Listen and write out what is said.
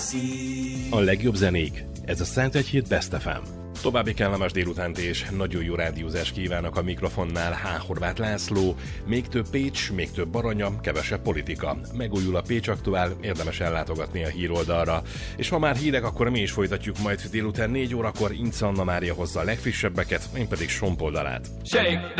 A legjobb zenék, ez a 101 Best FM. További kellemes délutánt és nagyon jó rádiózást kívánok a mikrofonnál H. Horváth László. Még több Pécs, még több Baranya, kevesebb politika. Megújul a Pécs Aktuál, érdemes ellátogatni a híroldalra. És ha már hírek, akkor mi is folytatjuk majd délután 4 órakor. Ince Anna Mária hozza a legfrissebbeket, én pedig Sompoldalát.